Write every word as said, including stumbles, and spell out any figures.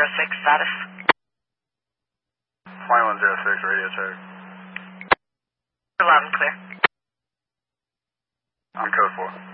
zero six, status. twenty-one zero six, radio check. Loud and clear. On code four.